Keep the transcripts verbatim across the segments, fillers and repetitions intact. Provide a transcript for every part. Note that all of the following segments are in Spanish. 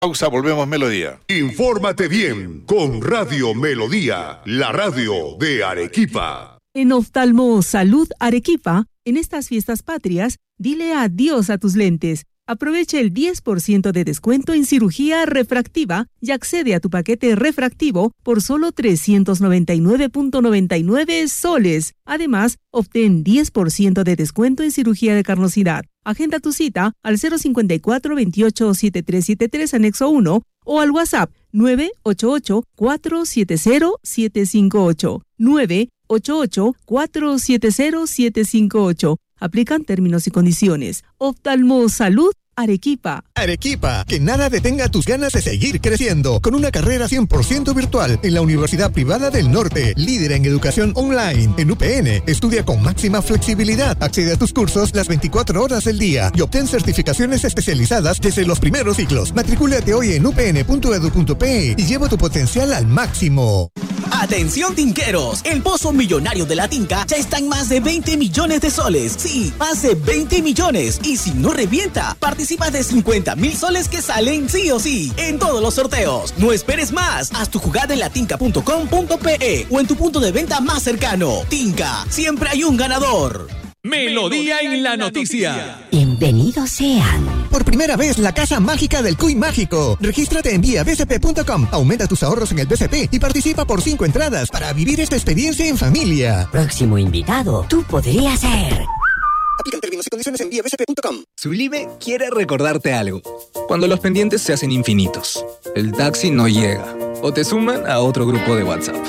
Pausa, volvemos Melodía. Infórmate bien con Radio Melodía, la radio de Arequipa. En Oftalmo Salud Arequipa, en estas fiestas patrias, dile adiós a tus lentes. Aprovecha el diez por ciento de descuento en cirugía refractiva y accede a tu paquete refractivo por solo trescientos noventa y nueve punto noventa y nueve soles. Además, obtén diez por ciento de descuento en cirugía de carnosidad. Agenda tu cita al cero cinco cuatro, veintiocho, setenta y tres setenta y tres anexo uno o al WhatsApp nueve ocho ocho, cuatro siete cero, siete cinco ocho. nueve ocho ocho, cuatro siete cero, siete cinco ocho. Aplican términos y condiciones. Oftalmo Salud Arequipa. Arequipa, que nada detenga tus ganas de seguir creciendo con una carrera cien por ciento virtual en la Universidad Privada del Norte, líder en educación online. En U P N, estudia con máxima flexibilidad, accede a tus cursos las veinticuatro horas del día y obtén certificaciones especializadas desde los primeros ciclos. Matricúlate hoy en u p n punto e d u punto p e y lleva tu potencial al máximo. Atención tinqueros, el pozo millonario de la Tinca ya está en más de veinte millones de soles. Sí, más de veinte millones. Y si no revienta, participas de cincuenta mil soles que salen sí o sí en todos los sorteos. No esperes más, haz tu jugada en latinca punto com punto p e o en tu punto de venta más cercano. Tinca, siempre hay un ganador. Melodía en la noticia. Bienvenidos sean. Por primera vez, la Casa Mágica del Cuy Mágico. Regístrate en vía b c p punto com. Aumenta tus ahorros en el B C P y participa por cinco entradas para vivir esta experiencia en familia. Próximo invitado, tú podrías ser. Aplican términos y condiciones en vía b c p punto com. Sublime quiere recordarte algo. Cuando los pendientes se hacen infinitos, el taxi no llega o te suman a otro grupo de WhatsApp.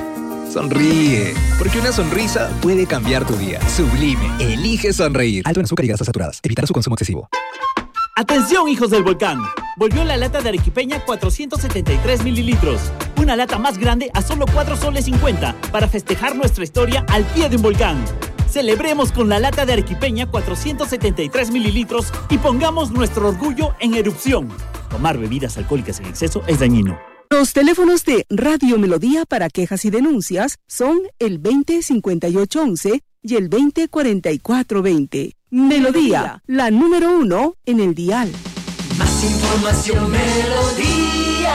Sonríe, porque una sonrisa puede cambiar tu día. Sublime, elige sonreír. Alto en azúcar y grasas saturadas. Evitar su consumo excesivo. Atención, hijos del volcán. Volvió la lata de arequipeña cuatrocientos setenta y tres mililitros. Una lata más grande a solo cuatro soles cincuenta para festejar nuestra historia al pie de un volcán. Celebremos con la lata de arequipeña cuatrocientos setenta y tres mililitros y pongamos nuestro orgullo en erupción. Tomar bebidas alcohólicas en exceso es dañino. Los teléfonos de Radio Melodía para quejas y denuncias son el veinte cincuenta y ocho once y el veinte cuarenta y cuatro veinte. Melodía, la número uno en el dial. Más información, Melodía.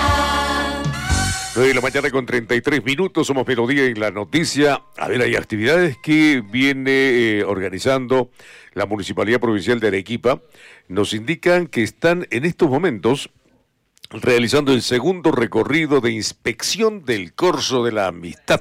nueve de la mañana con treinta y tres minutos, somos Melodía en la noticia. A ver, hay actividades que viene eh, organizando la Municipalidad Provincial de Arequipa. Nos indican que están en estos momentos realizando el segundo recorrido de inspección del Corso de la Amistad.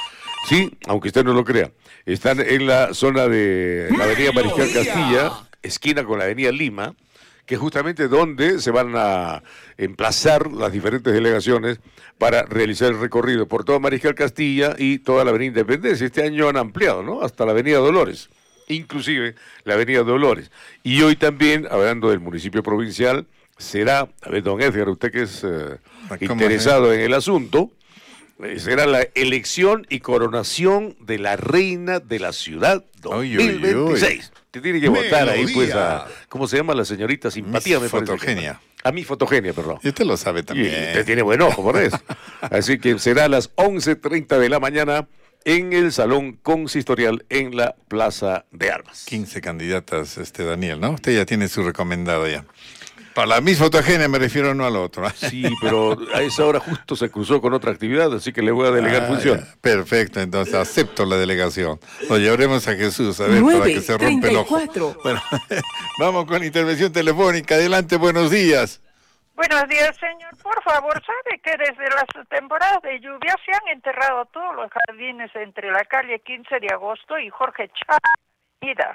Sí, aunque usted no lo crea. Están en la zona de la avenida Mariscal Castilla, esquina con la avenida Lima, que es justamente donde se van a emplazar las diferentes delegaciones para realizar el recorrido por toda Mariscal Castilla y toda la avenida Independencia. Este año han ampliado, ¿no?, hasta la avenida Dolores, inclusive la avenida Dolores. Y hoy también, hablando del municipio provincial, será, a ver, don Edgar, usted que es eh, interesado en el asunto, eh, será la elección y coronación de la reina de la ciudad dos mil veintiséis. Te tiene que votar ahí, pues, a, ¿cómo se llama la señorita simpatía? Mi fotogenia. A mi fotogenia, perdón. Y usted lo sabe también. Y usted tiene buen ojo por eso. Así que será a las once treinta de la mañana en el Salón Consistorial en la Plaza de Armas. quince candidatas, este Daniel, ¿no? Usted ya tiene su recomendado ya. Para la misma fotogenia me refiero, no al otro. Sí, pero a esa hora justo se cruzó con otra actividad, así que le voy a delegar ah, función. Ya. Perfecto, entonces acepto la delegación. Lo llevaremos a Jesús, a ver, para que se rompe el ojo. Bueno, vamos con la intervención telefónica. Adelante, buenos días. Buenos días, señor. Por favor, ¿sabe que desde las temporadas de lluvia se han enterrado todos los jardines entre la calle quince de agosto y Jorge Chávez?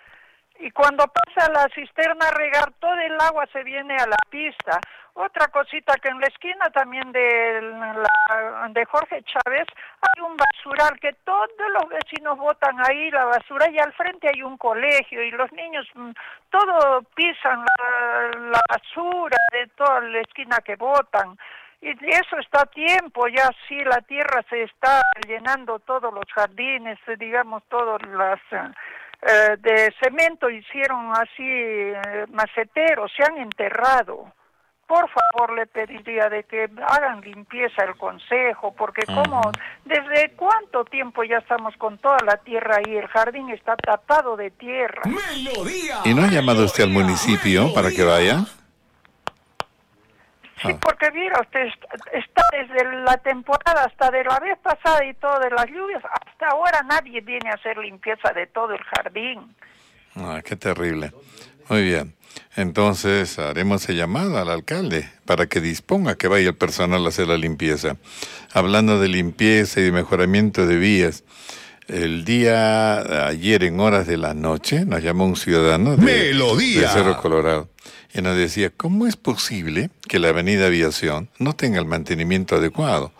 Y cuando pasa la cisterna a regar, todo el agua se viene a la pista. Otra cosita, que en la esquina también de, la, de Jorge Chávez hay un basural que todos los vecinos botan ahí la basura, y al frente hay un colegio y los niños todo pisan la, la basura de toda la esquina que botan. Y eso está a tiempo, ya sí la tierra se está llenando, todos los jardines, digamos, todas las... Eh, de cemento hicieron así eh, maceteros, se han enterrado. Por favor, le pediría de que hagan limpieza el consejo, porque uh-huh. como, ¿desde cuánto tiempo ya estamos con toda la tierra ahí? El jardín está tapado de tierra. ¿Y no ha llamado usted al municipio para que vaya? Sí, porque mira, usted está desde la temporada hasta de la vez pasada y todo de las lluvias, hasta ahora nadie viene a hacer limpieza de todo el jardín. Ah, qué terrible. Muy bien. Entonces haremos el llamado al alcalde para que disponga que vaya el personal a hacer la limpieza. Hablando de limpieza y de mejoramiento de vías, el día de ayer en horas de la noche nos llamó un ciudadano de, Melodía. de Cerro Colorado y nos decía, ¿cómo es posible que la avenida Aviación no tenga el mantenimiento adecuado?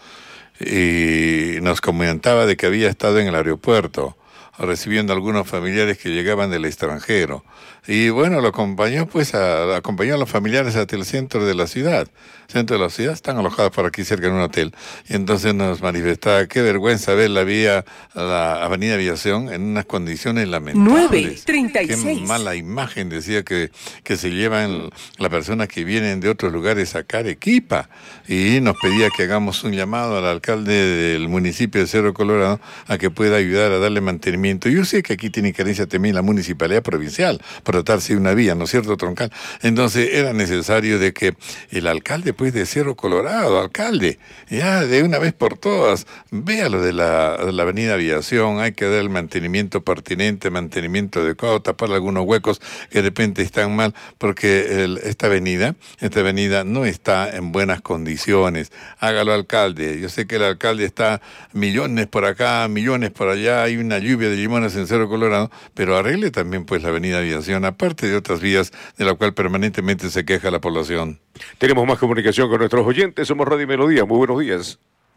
Y nos comentaba de que había estado en el aeropuerto recibiendo a algunos familiares que llegaban del extranjero. Y bueno, lo acompañó pues a, acompañó a los familiares hasta el centro de la ciudad. Centro de la ciudad, están alojados por aquí cerca en un hotel. Y entonces nos manifestaba, qué vergüenza ver la vía, la avenida Aviación en unas condiciones lamentables. nueve treinta y seis. Qué mala imagen, decía, que, que se llevan las personas que vienen de otros lugares a Arequipa. Y nos pedía que hagamos un llamado al alcalde del municipio de Cerro Colorado a que pueda ayudar a darle mantenimiento. Yo sé que aquí tiene carencia también la municipalidad provincial por tratarse de una vía, ¿no es cierto, Troncal? Entonces era necesario de que el alcalde pues de Cerro Colorado, alcalde, ya de una vez por todas, vea lo de la, de la avenida Aviación, hay que dar el mantenimiento pertinente, mantenimiento adecuado, tapar algunos huecos que de repente están mal, porque el, esta avenida, esta avenida no está en buenas condiciones. Hágalo, alcalde. Yo sé que el alcalde está millones por acá, millones por allá, hay una lluvia de limones en Cerro Colorado, pero arregle también pues la avenida Aviación, aparte de otras vías de la cual permanentemente se queja la población. Tenemos más comunicación con nuestros oyentes, somos Radio Melodía, muy buenos días.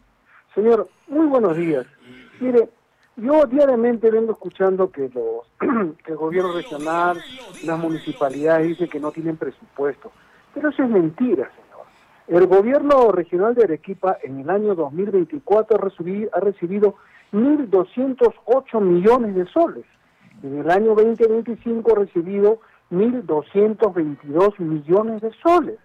Señor, muy buenos días. Mire, yo diariamente vengo escuchando que los que el gobierno regional, las municipalidades dicen que no tienen presupuesto, pero eso es mentira, señor. El gobierno regional de Arequipa en el año dos mil veinticuatro ha recibido, ha recibido mil doscientos ocho millones de soles. En el año veinte veinticinco ha recibido mil doscientos veintidós millones de soles.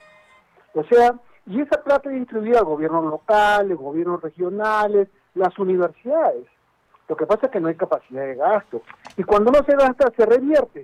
O sea, y esa plata es distribuida a gobiernos locales, gobiernos regionales, las universidades. Lo que pasa es que no hay capacidad de gasto. Y cuando no se gasta, se revierte.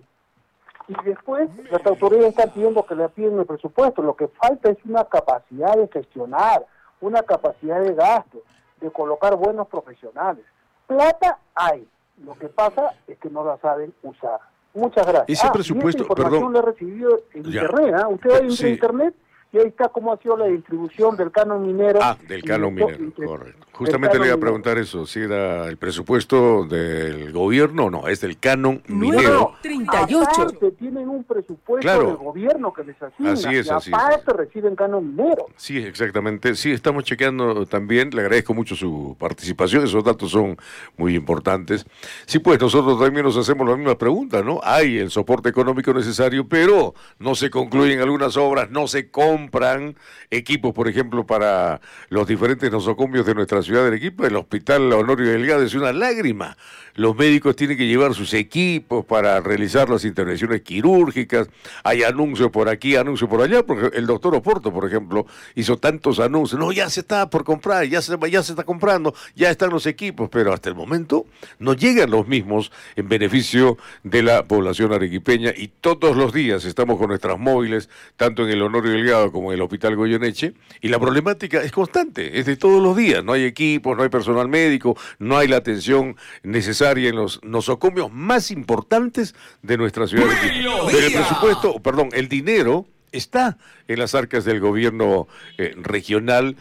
Y después las autoridades están pidiendo que le piden el presupuesto. Lo que falta es una capacidad de gestionar, una capacidad de gasto, de colocar buenos profesionales. Plata hay. Lo que pasa es que no la saben usar. Muchas gracias. Ese ah, presupuesto, y esa información perdón. la he recibido en Ya. internet. ¿eh? Usted va a Sí. internet y ahí está cómo ha sido la distribución del canon minero. Ah, del canon y- minero, y- correcto. Justamente le iba a canon preguntar eso, si era el presupuesto del gobierno o no, es del canon minero. minero. treinta y ocho. Aparte tienen un presupuesto Claro. del gobierno que les asigna. Así es, y así es. aparte reciben canon minero. Sí, exactamente. Sí, estamos chequeando también. Le agradezco mucho su participación. Esos datos son muy importantes. Sí, pues nosotros también nos hacemos la misma pregunta, ¿no? Hay el soporte económico necesario, pero no se concluyen algunas obras, no se compran equipos, por ejemplo, para los diferentes nosocomios de nuestra ciudad de Arequipa. El hospital Honorio Delgado es una lágrima. Los médicos tienen que llevar sus equipos para realizar las intervenciones quirúrgicas. Hay anuncios por aquí, anuncios por allá, porque el doctor Oporto, por ejemplo, hizo tantos anuncios. No, ya se está por comprar, ya se, ya se está comprando, ya están los equipos, pero hasta el momento no llegan los mismos en beneficio de la población arequipeña, y todos los días estamos con nuestras móviles, tanto en el Honorio Delgado como en el Hospital Goyeneche, y la problemática es constante, es de todos los días. No hay equipos, no hay personal médico, no hay la atención necesaria en los nosocomios más importantes de nuestra ciudad. Pero el presupuesto, perdón, el dinero está en las arcas del gobierno eh, regional,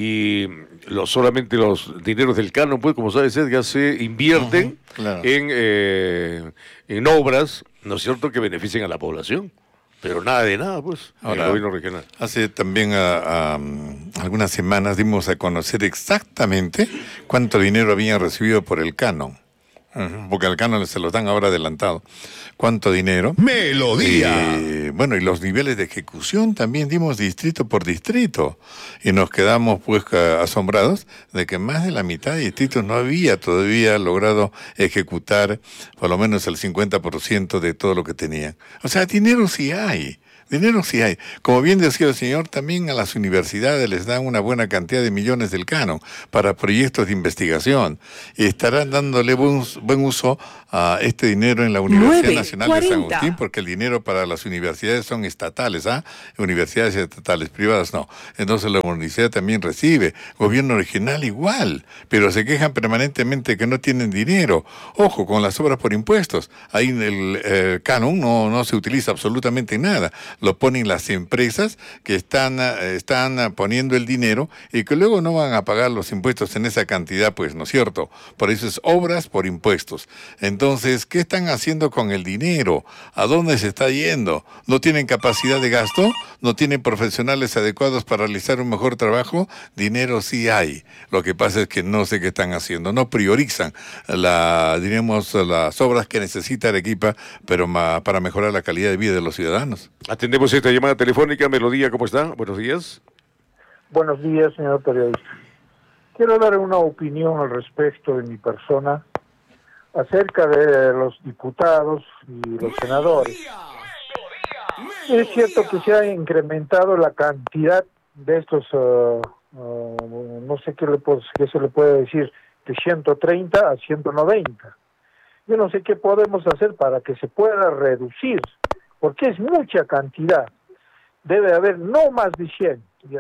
y lo, solamente los dineros del canon, pues como sabes, ya se invierten Uh-huh, claro. en, eh, en obras, ¿no es cierto?, que beneficien a la población. Pero nada de nada, pues, Ahora, el gobierno regional. Hace también a, a, algunas semanas dimos a conocer exactamente cuánto dinero habían recibido por el canon. Uh-huh, porque al canon se los dan ahora adelantado. ¿Cuánto dinero? Melodía. Y, bueno, y los niveles de ejecución también dimos distrito por distrito. Y nos quedamos pues asombrados de que más de la mitad de distritos no había todavía logrado ejecutar por lo menos el cincuenta por ciento de todo lo que tenían. O sea, dinero sí hay. Dinero sí hay. Como bien decía el señor, también a las universidades les dan una buena cantidad de millones del canon para proyectos de investigación. Y estarán dándole buen, buen uso a este dinero en la Universidad nueve, Nacional cuarenta. de San Agustín, porque el dinero para las universidades son estatales, ¿ah? Universidades estatales, privadas no. Entonces la universidad también recibe, gobierno regional igual, pero se quejan permanentemente que no tienen dinero. Ojo, con las obras por impuestos, ahí el eh, canon no, no se utiliza absolutamente nada, lo ponen las empresas que están, eh, están poniendo el dinero y que luego no van a pagar los impuestos en esa cantidad, pues, ¿no es cierto? Por eso es obras por impuestos. Entonces, ¿qué están haciendo con el dinero? ¿A dónde se está yendo? ¿No tienen capacidad de gasto? ¿No tienen profesionales adecuados para realizar un mejor trabajo? Dinero sí hay. Lo que pasa es que no sé qué están haciendo. No priorizan la, diremos, las obras que necesita Arequipa, pero ma, para mejorar la calidad de vida de los ciudadanos. Atendemos esta llamada telefónica. Melodía, ¿cómo está? Buenos días. Buenos días, señor periodista. Quiero dar una opinión al respecto de mi persona acerca de los diputados y los senadores. Es cierto que se ha incrementado la cantidad de estos, uh, uh, no sé qué, le puedo, qué se le puede decir, de ciento treinta a ciento noventa. Yo no sé qué podemos hacer para que se pueda reducir, porque es mucha cantidad. Debe haber no más de cien,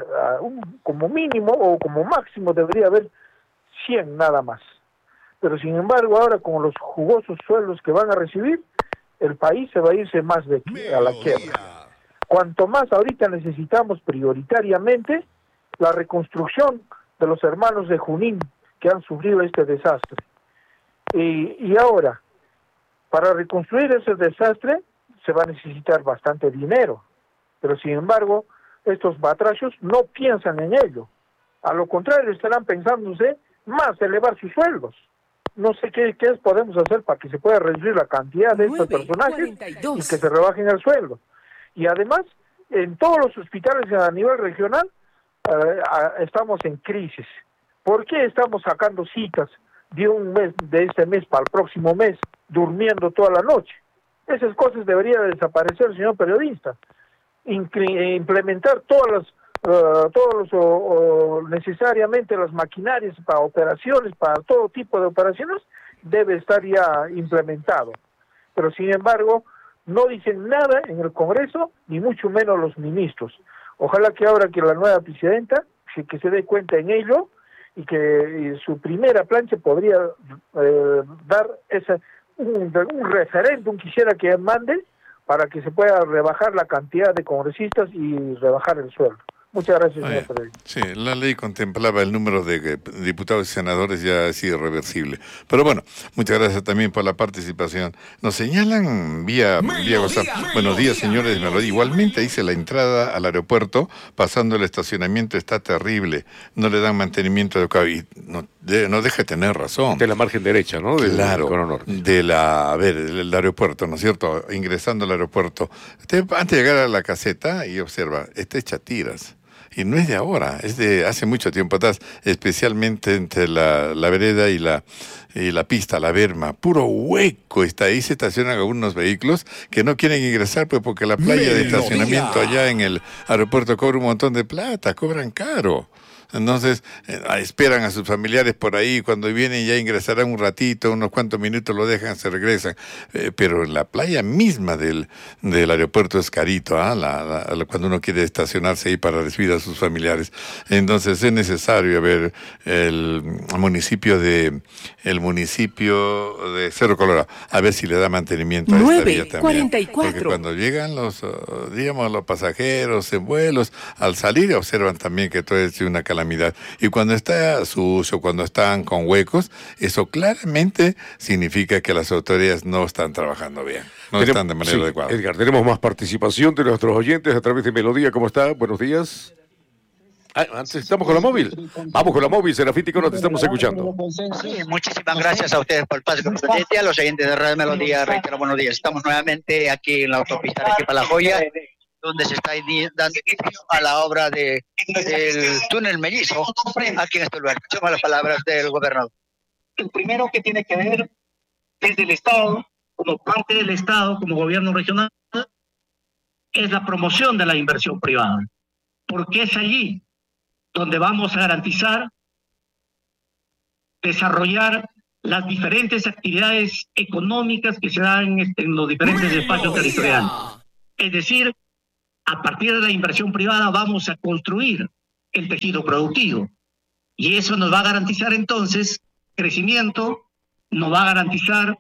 como mínimo o como máximo debería haber cien nada más. Pero sin embargo ahora con los jugosos sueldos que van a recibir, el país se va a irse más de a la quiebra. Cuanto más ahorita necesitamos prioritariamente la reconstrucción de los hermanos de Junín que han sufrido este desastre. Y, y ahora, para reconstruir ese desastre se va a necesitar bastante dinero, pero sin embargo estos batrachos no piensan en ello. A lo contrario, estarán pensándose más elevar sus sueldos. No sé qué, qué podemos hacer para que se pueda reducir la cantidad de estos personajes y que se rebajen el sueldo. Y además, en todos los hospitales a nivel regional eh, estamos en crisis. ¿Por qué estamos sacando citas de un mes, de este mes para el próximo mes, durmiendo toda la noche? Esas cosas deberían desaparecer, señor periodista. Incre- implementar todas las Uh, todos los, o, o necesariamente las maquinarias para operaciones, para todo tipo de operaciones, debe estar ya implementado. Pero sin embargo, no dicen nada en el Congreso, ni mucho menos los ministros. Ojalá que ahora que la nueva presidenta, que, que se dé cuenta en ello, y que y su primera plancha podría eh, dar esa, un, un referéndum, quisiera que mande, para que se pueda rebajar la cantidad de congresistas y rebajar el sueldo. Muchas gracias, señor presidente. Sí, la ley contemplaba el número de diputados y senadores, ya es irreversible. Pero bueno, muchas gracias también por la participación. Nos señalan vía, vía WhatsApp. Buenos días, señores de Melodía. Igualmente dice la entrada al aeropuerto, pasando el estacionamiento, está terrible. No le dan mantenimiento adecuado. Y no, de, no deja de tener razón. De la margen derecha, ¿no? Del, claro, del norte. de la, a ver, el aeropuerto, ¿no es cierto? Ingresando al aeropuerto. Usted, antes de llegar a la caseta y observa, está hecha tiras. Y no es de ahora, es de hace mucho tiempo atrás, especialmente entre la, la vereda y la, y la pista, la berma. Puro hueco está ahí, se estacionan algunos vehículos que no quieren ingresar, pues porque la playa de estacionamiento allá en el aeropuerto cobra un montón de plata, cobran caro. Entonces, eh, esperan a sus familiares por ahí, cuando vienen ya ingresarán un ratito, unos cuantos minutos lo dejan, se regresan. Eh, pero en la playa misma del, del aeropuerto es carito, ¿ah? la, la, la, cuando uno quiere estacionarse ahí para recibir a sus familiares. Entonces es necesario ver el municipio de el municipio de Cerro Colorado, a ver si le da mantenimiento a esta vía también. cuarenta y cuatro. Porque cuando llegan los, uh, digamos, los pasajeros en vuelos, al salir observan también que todo es una calamidad. Y cuando está sucio, cuando están con huecos, eso claramente significa que las autoridades no están trabajando bien, no tenemos, están de manera sí, adecuada. Edgar, tenemos más participación de nuestros oyentes a través de Melodía. ¿Cómo está? Buenos días. Ah, antes estamos con la móvil. Vamos con la móvil, Serafítico, no te estamos escuchando. Sí, muchísimas gracias a ustedes por el paso con a los oyentes de Radio Melodía. Reitero, buenos días. Estamos nuevamente aquí en la autopista de Arequipa La Joya, donde se está dando inicio a la obra de, del túnel mellizo aquí en este lugar. Escuchemos las palabras del gobernador. El primero que tiene que ver desde el Estado, como parte del Estado, como gobierno regional, es la promoción de la inversión privada, porque es allí donde vamos a garantizar desarrollar las diferentes actividades económicas que se dan en, en los diferentes espacios territoriales. Es decir, a partir de la inversión privada vamos a construir el tejido productivo y eso nos va a garantizar entonces crecimiento, nos va a garantizar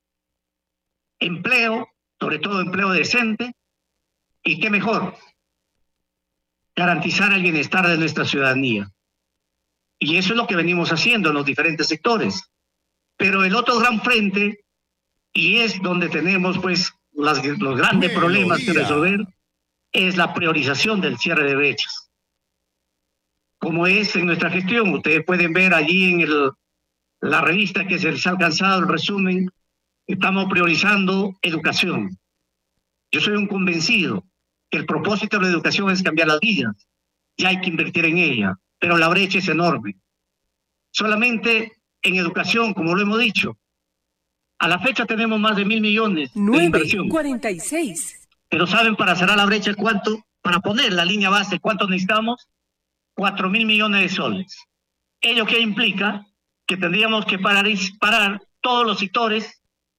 empleo, sobre todo empleo decente, y qué mejor, garantizar el bienestar de nuestra ciudadanía. Y eso es lo que venimos haciendo en los diferentes sectores. Pero el otro gran frente, y es donde tenemos pues las, los grandes Melodía. problemas que resolver, es la priorización del cierre de brechas. Como es en nuestra gestión, ustedes pueden ver allí en el, la revista que se les ha alcanzado el resumen, estamos priorizando educación. Yo soy un convencido que el propósito de la educación es cambiar las vidas, y hay que invertir en ella, pero la brecha es enorme. Solamente en educación, como lo hemos dicho, a la fecha tenemos más de mil millones de inversión. nueve cuarenta y seis. Pero ¿saben para cerrar la brecha cuánto? Para poner la línea base, ¿cuánto necesitamos? Cuatro mil millones de soles. ¿Ello qué implica? Que tendríamos que parar, parar todos los sectores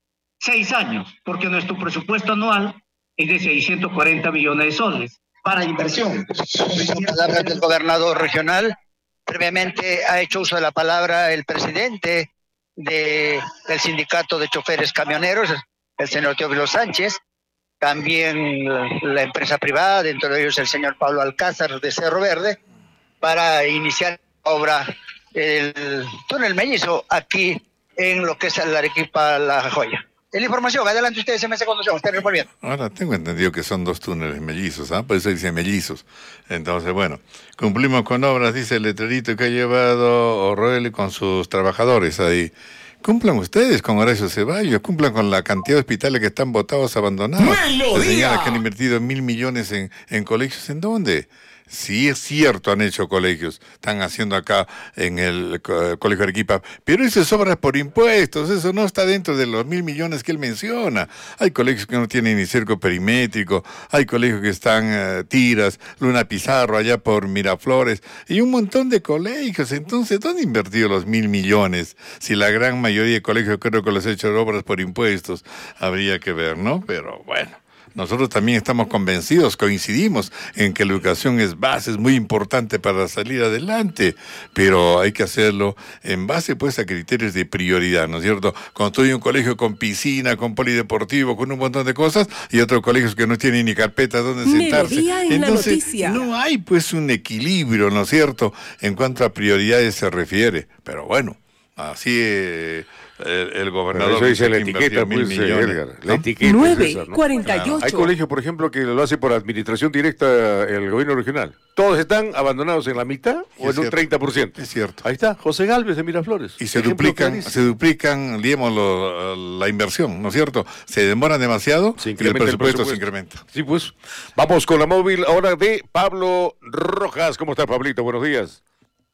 seis años, porque nuestro presupuesto anual es de seiscientos cuarenta millones de soles para inversión. Palabras del gobernador regional. Previamente ha hecho uso de la palabra el presidente de, del sindicato de choferes camioneros, el señor Teófilo Sánchez, también la, la empresa privada, dentro de ellos el señor Pablo Alcázar de Cerro Verde, para iniciar la obra el túnel mellizo aquí en lo que es la Arequipa La Joya. En la información, adelante ustedes, se me hace conducción, ustedes respondiendo. Ahora tengo entendido que son dos túneles mellizos, ¿ah? ¿eh? Por eso dice mellizos. Entonces, bueno, cumplimos con obras, dice el letrerito que ha llevado O'Reilly con sus trabajadores ahí. Cumplan ustedes con Horacio Ceballos, cumplan con la cantidad de hospitales que están botados, abandonados. Se señala que han invertido mil millones en, en colegios, ¿en dónde? Sí, es cierto, han hecho colegios, están haciendo acá en el uh, Colegio Arequipa, pero eso es obras por impuestos, eso no está dentro de los mil millones que él menciona. Hay colegios que no tienen ni cerco perimétrico, hay colegios que están uh, Tiras, Luna Pizarro, allá por Miraflores, y un montón de colegios. Entonces, ¿dónde han invertido los mil millones? Si la gran mayoría de colegios creo que los han hecho obras por impuestos, habría que ver, ¿no? Pero bueno. Nosotros también estamos convencidos, coincidimos en que la educación es base, es muy importante para salir adelante, pero hay que hacerlo en base pues a criterios de prioridad, ¿no es cierto? Construye un colegio con piscina, con polideportivo, con un montón de cosas, y otros colegios que no tienen ni carpeta donde sentarse. Melodía en Entonces, la noticia. No hay pues un equilibrio, ¿no es cierto?, en cuanto a prioridades se refiere, pero bueno, así... Eh, El, el gobernador. Pero eso dice la etiqueta, pues, millones, Edgar. ¿no? La etiqueta nueve es esa, ¿no? cuarenta y ocho. Claro. Hay colegios, por ejemplo, que lo hace por administración directa el gobierno regional. Todos están abandonados en la mitad o Es en un cierto. treinta por ciento. Es cierto. Ahí está, José Gálvez de Miraflores. Y se Ejemplo duplican, clarísimo. se duplican, digamos, lo, la inversión, ¿no es cierto? Se demoran demasiado Se y el incrementa el presupuesto, presupuesto. se incrementa. Sí, pues. Vamos con la móvil ahora de Pablo Rojas. ¿Cómo estás, Pablito? Buenos días.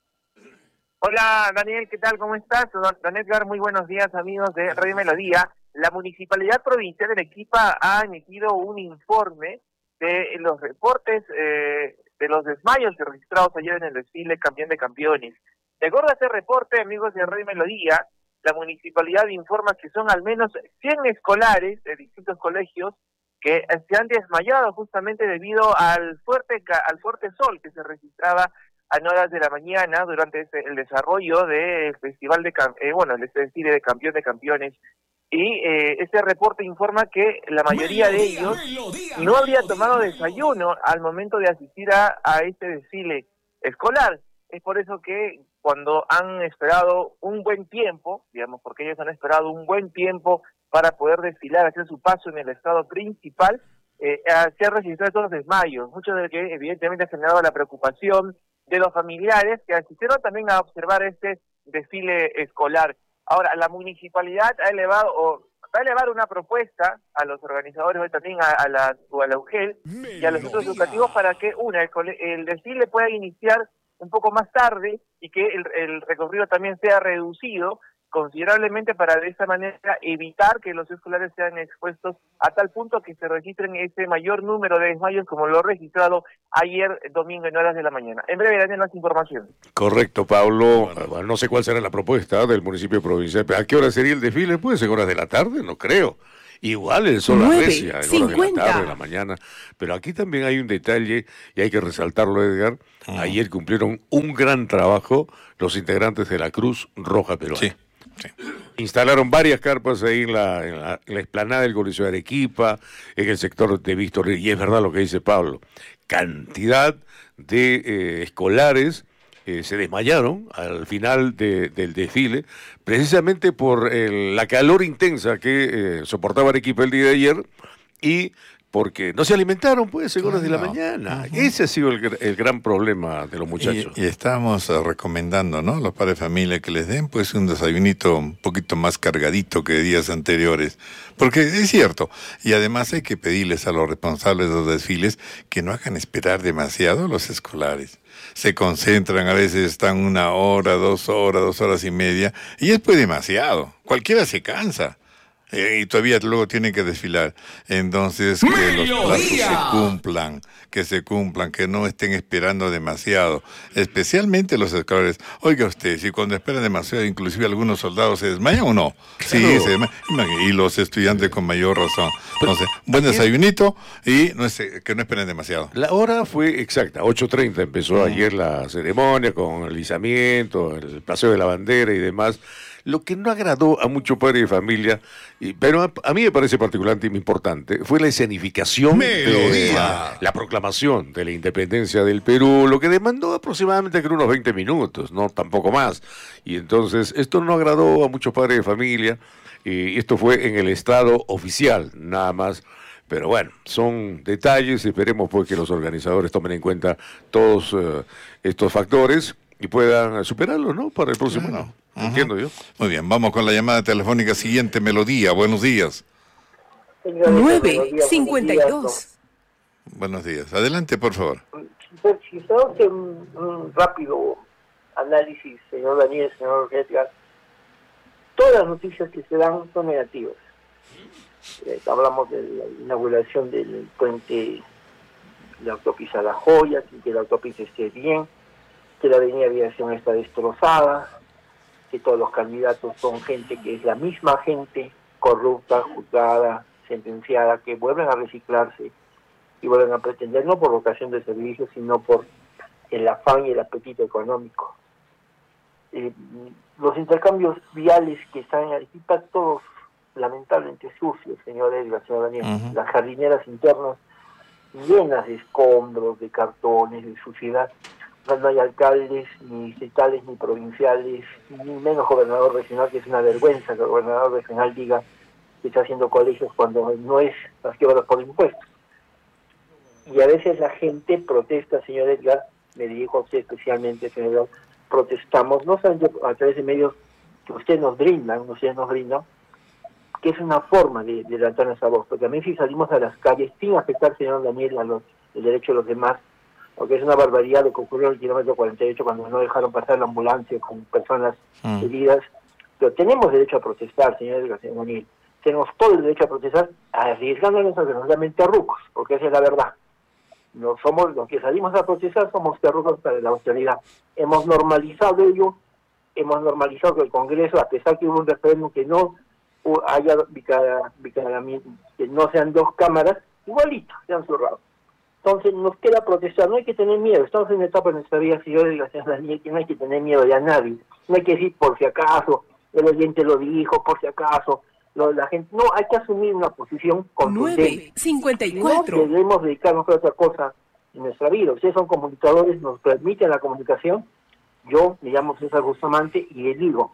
Hola Daniel, ¿qué tal? ¿Cómo estás? Don, don Edgar, muy buenos días amigos de Radio Melodía. La Municipalidad Provincial de Arequipa ha emitido un informe de los reportes eh, de los desmayos registrados ayer en el desfile Campeón de Campeones. De acuerdo a este reporte, amigos de Radio Melodía, la Municipalidad informa que son al menos cien escolares de distintos colegios que se han desmayado justamente debido al fuerte, al fuerte sol que se registraba a horas de la mañana durante este, el desarrollo del festival de eh, bueno el desfile de Campeón de Campeones, y eh, este reporte informa que la mayoría de ellos no habría tomado desayuno al momento de asistir a, a este desfile escolar. Es por eso que cuando han esperado un buen tiempo, digamos, porque ellos han esperado un buen tiempo para poder desfilar, hacer su paso en el estado principal, eh, se han registrado estos desmayos, muchos de los que evidentemente han generado la preocupación de los familiares que asistieron también a observar este desfile escolar. Ahora, la municipalidad ha elevado o va a elevar una propuesta a los organizadores, hoy también a, a la a la U G E L y a los centros educativos para que una el, el desfile pueda iniciar un poco más tarde y que el, el recorrido también sea reducido considerablemente para de esta manera evitar que los escolares sean expuestos a tal punto que se registren ese mayor número de desmayos como lo registrado ayer domingo en horas de la mañana. En breve daré más información. Correcto, Pablo. Bueno, no sé cuál será la propuesta del municipio provincial. ¿A qué hora sería el desfile? ¿Puede ser horas de la tarde? No creo. Igual el sol arrecia en horas de la tarde, de la mañana. Pero aquí también hay un detalle, y hay que resaltarlo, Edgar. Uh-huh. Ayer cumplieron un gran trabajo los integrantes de la Cruz Roja Peruana. Sí, sí. Instalaron varias carpas ahí en la, en la, en la explanada del Coliseo de Arequipa, en el sector de Víctor, y es verdad lo que dice Pablo. Cantidad de eh, escolares Eh, se desmayaron al final de, del desfile, precisamente por el, la calor intensa que eh, soportaba Arequipa el día de ayer, y porque no se alimentaron, pues, en horas de la mañana. Uh-huh. Ese ha sido el, el gran problema de los muchachos. Y, y estamos uh, recomendando, ¿no?, a los padres de familia que les den, pues, un desayunito un poquito más cargadito que días anteriores. Porque es cierto, y además hay que pedirles a los responsables de los desfiles que no hagan esperar demasiado a los escolares. Se concentran, a veces están una hora, dos horas, dos horas y media, y es pues demasiado. Cualquiera se cansa. Eh, y todavía luego tienen que desfilar. Entonces, que los plazos se cumplan, que se cumplan, que no estén esperando demasiado, especialmente los escolares. Oiga usted, si cuando esperan demasiado, inclusive algunos soldados se desmayan o no. Claro. Sí, se desmayan. Y los estudiantes con mayor razón. Entonces, buen desayunito y no es, que no esperen demasiado. La hora fue exacta, ocho treinta empezó uh-huh. ayer la ceremonia con el izamiento, el paseo de la bandera y demás. Lo que no agradó a muchos padres de familia, y, pero a, a mí me parece particularmente importante, fue la escenificación de la, la proclamación de la independencia del Perú, lo que demandó aproximadamente creo, unos veinte minutos, no tampoco más. Y entonces esto no agradó a muchos padres de familia, y esto fue en el estado oficial, nada más. Pero bueno, son detalles, esperemos pues que los organizadores tomen en cuenta todos uh, estos factores y puedan superarlos, ¿no?, para el próximo año. Uh-huh. Entiendo yo. Muy bien, vamos con la llamada telefónica siguiente, Melodía. Buenos días. nueve cincuenta y dos. Buenos días. Adelante, por favor. Si se hace un, un rápido análisis, señor Daniel, señor Edgar, todas las noticias que se dan son negativas. Eh, hablamos de la inauguración del puente de la autopista La Joya, que la autopista esté bien, que la avenida Aviación está destrozada, que todos los candidatos son gente que es la misma gente corrupta, juzgada, sentenciada, que vuelven a reciclarse y vuelven a pretender, no por vocación de servicio, sino por el afán y el apetito económico. Eh, los intercambios viales que están en Arequipa, todos lamentablemente sucios, señor Edgar, señor Daniel. Uh-huh. Las jardineras internas llenas de escombros, de cartones, de suciedad. No hay alcaldes, ni distritales, ni provinciales, ni menos gobernador regional, que es una vergüenza que el gobernador regional diga que está haciendo colegios cuando no es las que van por impuestos. Y a veces la gente protesta, señor Edgar, me dirijo a usted especialmente, señor Edgar, protestamos, no solamente a través de medios que ustedes nos brindan, ustedes nos brindan, que es una forma de, de levantar nuestra voz, porque también si salimos a las calles sin afectar, señor Daniel, a los, el derecho de los demás, porque es una barbaridad lo que ocurrió en el kilómetro cuarenta y ocho cuando no dejaron pasar la ambulancia con personas mm. heridas, pero tenemos derecho a protestar, señor Daniel, tenemos todo el derecho a protestar, arriesgándonos a que nos llamen terrucos, porque esa es la verdad. No somos los que salimos a protestar, somos terrucos para la autoridad. Hemos normalizado ello, hemos normalizado que el Congreso, a pesar que hubo un referéndum que no haya bicameramiento, que no sean dos cámaras, igualito, se han cerrado. Entonces nos queda protestar, no hay que tener miedo, estamos en una etapa de nuestra vida, si yo le digo a Daniel, que no hay que tener miedo de a nadie, no hay que decir por si acaso, el oyente lo dijo, por si acaso, lo, la gente, no, hay que asumir una posición contundente. nueve cincuenta y cuatro. No debemos dedicarnos a otra cosa en nuestra vida, ustedes son comunicadores, nos permiten la comunicación, yo me llamo César Bustamante y le digo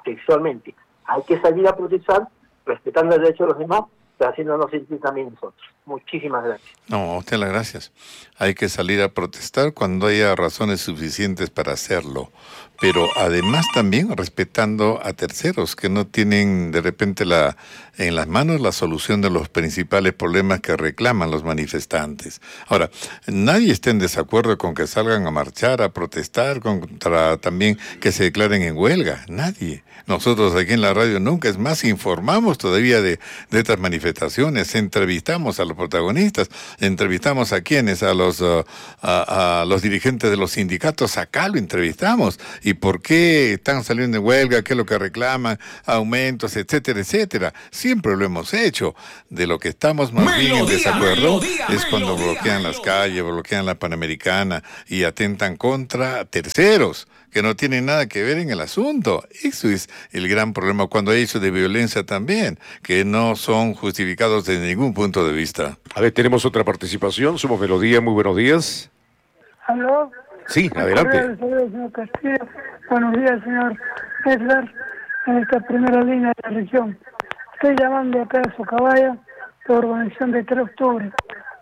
textualmente, hay que salir a protestar, respetando el derecho de los demás, pero haciéndonos sentir también nosotros. Muchísimas gracias. No, a usted las gracias. Hay que salir a protestar cuando haya razones suficientes para hacerlo, pero además también respetando a terceros que no tienen de repente la en las manos la solución de los principales problemas que reclaman los manifestantes. Ahora, nadie está en desacuerdo con que salgan a marchar, a protestar, contra también que se declaren en huelga. Nadie. Nosotros aquí en la radio nunca, es más, informamos todavía de, de estas manifestaciones, entrevistamos a los protagonistas, entrevistamos a quienes, a los, uh, a, a los dirigentes de los sindicatos, acá lo entrevistamos. ¿Y por qué están saliendo en huelga? ¿Qué es lo que reclaman? Aumentos, etcétera, etcétera. Siempre lo hemos hecho. De lo que estamos más bien en desacuerdo es cuando bloquean las calles, bloquean la Panamericana y atentan contra terceros que no tienen nada que ver en el asunto. Eso es el gran problema cuando hay hechos de violencia también, que no son justificados desde ningún punto de vista. A ver, tenemos otra participación. Somos Melodía, muy buenos días. ¿Aló? Sí, adelante. Saludos, señor Castillo. Buenos días, señor Edgar, en esta primera línea de la región. Estoy llamando acá a Socabaya, de organización de tres de octubre.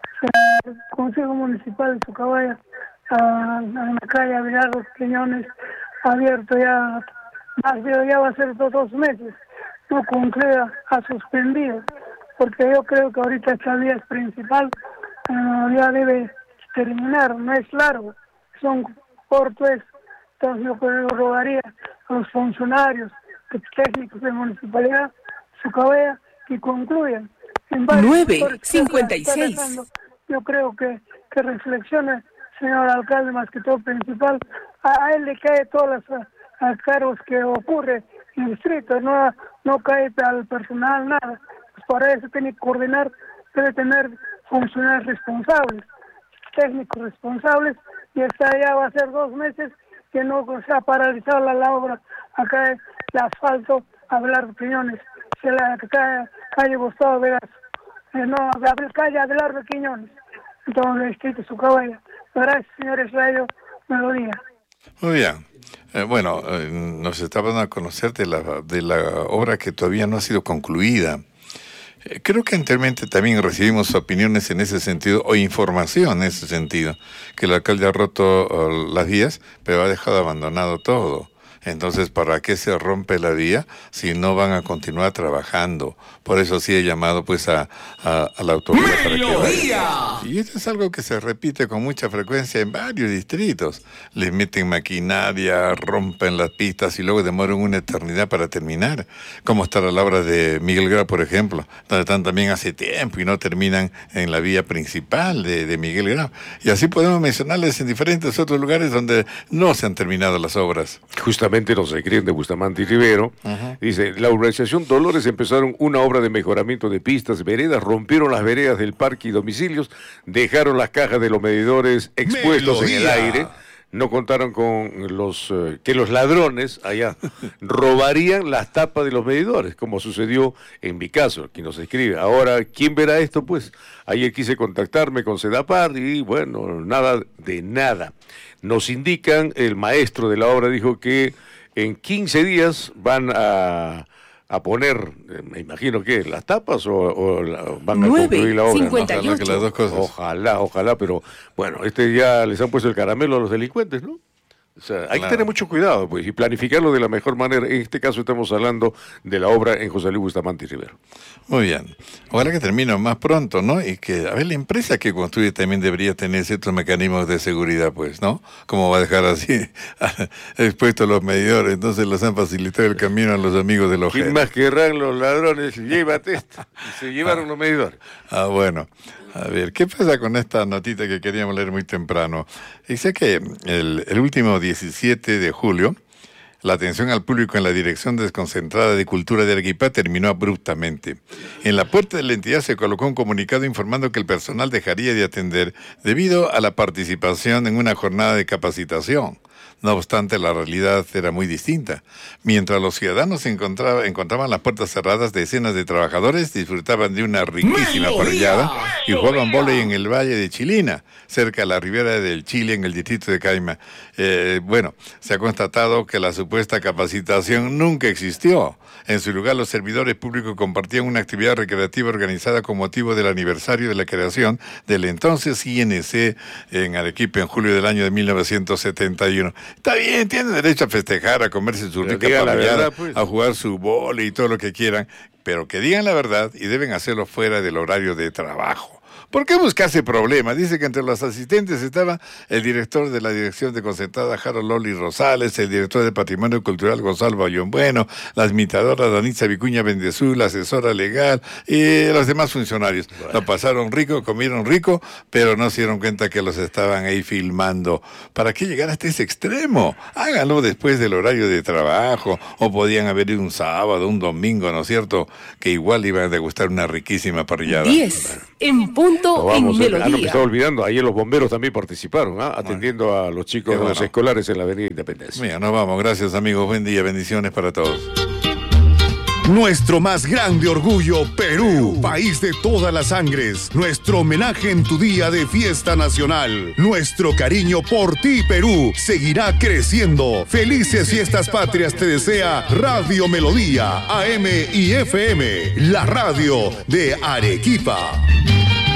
El Consejo Municipal de Socabaya, a, en la calle Abelardo Quiñones, abierto ya, más de ya va a ser dos, dos meses, no concluida, ha suspendido, porque yo creo que ahorita esta vía es principal, eh, ya debe terminar, no es largo, son cortos, entonces yo creo que rogaría a los funcionarios, técnicos de municipalidad, Socabaya, que concluyan. nueve cincuenta y seis. Yo creo que, que reflexione, señor alcalde, más que todo principal, a, a él le cae todos los a, a cargos que ocurre en el distrito, no, no cae al personal, nada. Pues para eso tiene que coordinar, debe tener funcionarios responsables, técnicos responsables, y hasta ya va a ser dos meses que no se ha paralizado la, la obra, acá el asfalto, hablar Quiñones, se la calle, calle Gustavo Vegas, eh, no, calle Abelardo Quiñones, entonces el distrito de Socabaya. Gracias, señores Radio Melodía. Muy bien. Eh, bueno, eh, nos estaban a conocer de la, de la obra que todavía no ha sido concluida. Eh, creo que anteriormente también recibimos opiniones en ese sentido, o información en ese sentido, que el alcalde ha roto uh, las vías, pero ha dejado abandonado todo. Entonces, ¿para qué se rompe la vía si no van a continuar trabajando? Por eso sí he llamado pues a, a, a la autoridad para que vaya. Y esto es algo que se repite con mucha frecuencia en varios distritos. Les meten maquinaria, rompen las pistas y luego demoran una eternidad para terminar. Como está la obra de Miguel Grau, por ejemplo, donde están también hace tiempo y no terminan en la vía principal de, de Miguel Grau. Y así podemos mencionarles en diferentes otros lugares donde no se han terminado las obras. Justamente nos escriben de Bustamante y Rivero. Uh-huh. Dice, la urbanización Dolores empezaron una obra de mejoramiento de pistas, veredas, rompieron las veredas del parque y domicilios, dejaron las cajas de los medidores expuestos Melodía. En el aire, no contaron con los eh, que los ladrones allá robarían las tapas de los medidores, como sucedió en mi caso, quien nos escribe. Ahora, ¿quién verá esto? Pues ayer quise contactarme con Sedapar y bueno, nada de nada. Nos indican, el maestro de la obra dijo que en quince días van a, a poner, me imagino que las tapas o, o la, van a concluir la obra. Ojalá que las dos cosas. Ojalá, ojalá, pero bueno, este ya les han puesto el caramelo a los delincuentes, ¿no? O sea, hay claro. que tener mucho cuidado, pues, y planificarlo de la mejor manera. En este caso estamos hablando de la obra en José Luis Bustamante y Rivero. Muy bien. Ojalá que termine más pronto, ¿no? Y que, a ver, la empresa que construye también debería tener ciertos mecanismos de seguridad, pues, ¿no? ¿Cómo va a dejar así expuestos los medidores? Entonces los han facilitado el camino a los amigos de los ¿Quién más querrán los ladrones? Llévate esto. Y se llevaron ah. los medidores. Ah, bueno. A ver, ¿qué pasa con esta notita que queríamos leer muy temprano? Dice que el, el último diecisiete de julio, la atención al público en la Dirección Desconcentrada de Cultura de Arequipa terminó abruptamente. En la puerta de la entidad se colocó un comunicado informando que el personal dejaría de atender debido a la participación en una jornada de capacitación. No obstante, la realidad era muy distinta. Mientras los ciudadanos encontraba, encontraban las puertas cerradas, decenas de trabajadores disfrutaban de una riquísima parrillada y jugaban vóley en el Valle de Chilina, cerca de la ribera del Chile, en el distrito de Caima. Eh, bueno, se ha constatado que la supuesta capacitación nunca existió. En su lugar, los servidores públicos compartían una actividad recreativa organizada con motivo del aniversario de la creación del entonces I N C en Arequipa en julio del año de mil novecientos setenta y uno. Está bien, tienen derecho a festejar, a comerse su rica parrillada, pues, a jugar su vóley y todo lo que quieran, pero que digan la verdad y deben hacerlo fuera del horario de trabajo. ¿Por qué buscarse problemas? Dice que entre los asistentes estaba el director de la Dirección de Concentrada, Harold Loli Rosales, el director de Patrimonio Cultural, Gonzalo Bayón Bueno, la imitadora Danitza Vicuña Bendezú, la asesora legal y los demás funcionarios. Bueno. Lo pasaron rico, comieron rico, pero no se dieron cuenta que los estaban ahí filmando. ¿Para qué llegar hasta ese extremo? Háganlo después del horario de trabajo, o podían haber ido un sábado, un domingo, ¿no es cierto? Que igual iban a degustar una riquísima parrillada. diez en punto no, vamos, en Melodía. Ah, no, me estaba olvidando, ayer los bomberos también participaron, ¿ah? Atendiendo bueno. a los chicos bueno. los escolares en la Avenida Independencia. Mira, nos vamos, gracias amigos, buen día, bendiciones para todos. Nuestro más grande orgullo, Perú, país de todas las sangres. Nuestro homenaje en tu día de fiesta nacional. Nuestro cariño por ti, Perú, seguirá creciendo. Felices fiestas patrias te desea Radio Melodía, A M y F M, la radio de Arequipa.